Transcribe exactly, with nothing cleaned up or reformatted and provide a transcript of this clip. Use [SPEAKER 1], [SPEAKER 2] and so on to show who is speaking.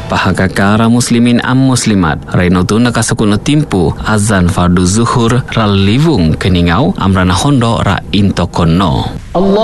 [SPEAKER 1] Pahagakara muslimin am muslimat Raino tu nakasukun timpu azan fardu zuhur ral livung keningau amrana hondo ra intokono.